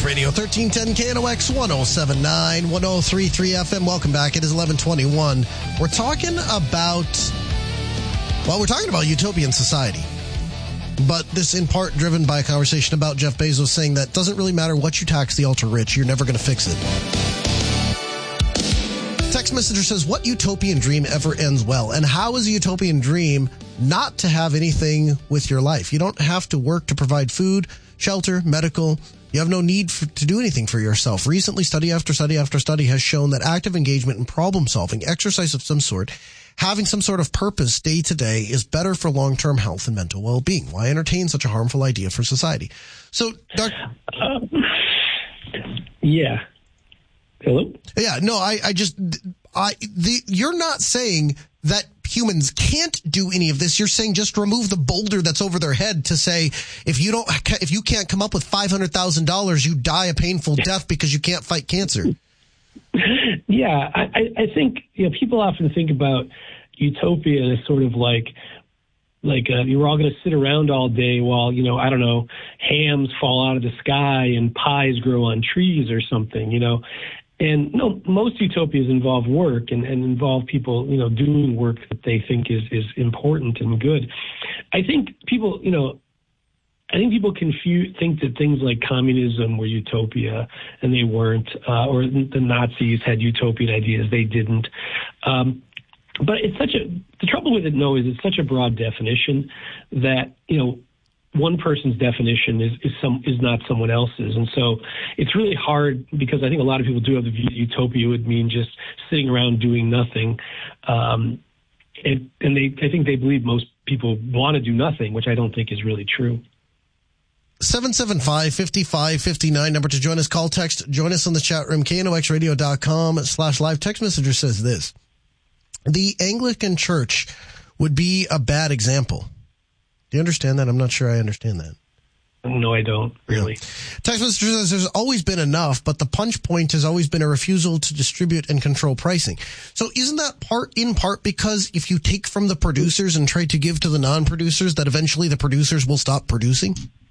Radio, 1310 KNOX 1079, 1033 FM. Welcome back. It is 1121. We're talking about utopian society. But this in part driven by a conversation about Jeff Bezos saying that doesn't really matter what you tax the ultra-rich, you're never going to fix it. Text messenger says, what utopian dream ever ends well? And how is a utopian dream not to have anything with your life? You don't have to work to provide food, shelter, medical. You have no need to do anything for yourself. Recently, study after study after study has shown that active engagement in problem solving, exercise of some sort, having some sort of purpose day to day is better for long-term health and mental well-being. Why entertain such a harmful idea for society? So, Doc. Yeah. Hello? Yeah, no, you're not saying that humans can't do any of this. You're saying just remove the boulder that's over their head to say, if you can't come up with $500,000, you die a painful death because you can't fight cancer. Yeah, I think people often think about utopia as sort of like you're all going to sit around all day while I don't know, hams fall out of the sky and pies grow on trees or something, And no, most utopias involve work and involve people doing work that they think is important and good. I think people think that things like communism were utopia, and they weren't, or the Nazis had utopian ideas, they didn't. But the trouble with it, is it's such a broad definition that, one person's definition is not someone else's. And so it's really hard, because I think a lot of people do have the view that utopia would mean just sitting around doing nothing. I think they believe most people want to do nothing, which I don't think is really true. 775-5559, number to join us. Call, text, join us on the chat room, knoxradio.com/live. Text messenger says this: the Anglican Church would be a bad example. Do you understand that? I'm not sure I understand that. No, I don't, really. Yeah. Text messenger says there's always been enough, but the punch point has always been a refusal to distribute and control pricing. So isn't that in part because if you take from the producers and try to give to the non-producers, that eventually the producers will stop producing?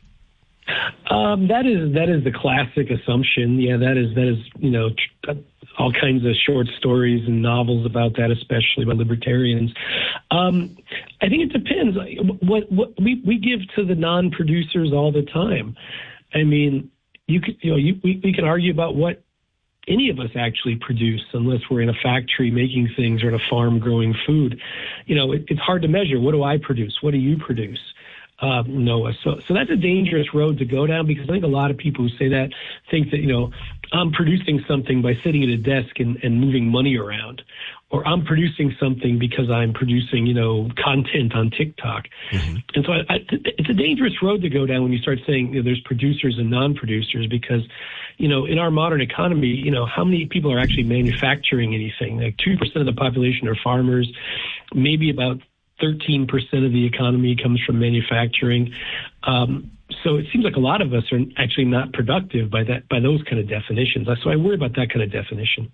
That is the classic assumption. Yeah, that is all kinds of short stories and novels about that, especially by libertarians. I think it depends. What we give to the non-producers all the time. I mean, we can argue about what any of us actually produce, unless we're in a factory making things or in a farm growing food. It's hard to measure. What do I produce? What do you produce? Noah. So that's a dangerous road to go down, because I think a lot of people who say that think that, I'm producing something by sitting at a desk and moving money around, or I'm producing something because I'm producing, content on TikTok. Mm-hmm. And so it's a dangerous road to go down when you start saying there's producers and non-producers, because, in our modern economy, how many people are actually manufacturing anything? Like 2% of the population are farmers, maybe about 13% of the economy comes from manufacturing. So it seems like a lot of us are actually not productive by those kind of definitions. So I worry about that kind of definition.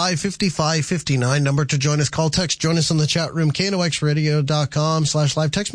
775-5559, number to join us. Call, text, join us on the chat room, knoxradio.com/live. Text